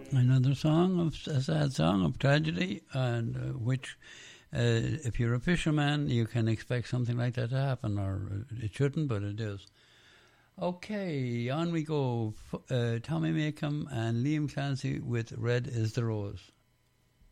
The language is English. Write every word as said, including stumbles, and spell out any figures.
Another song of a sad song of tragedy, and uh, which, uh, if you're a fisherman, you can expect something like that to happen, or it shouldn't, but it is. Okay, on we go. F- uh, Tommy Makem and Liam Clancy with "Red Is the Rose."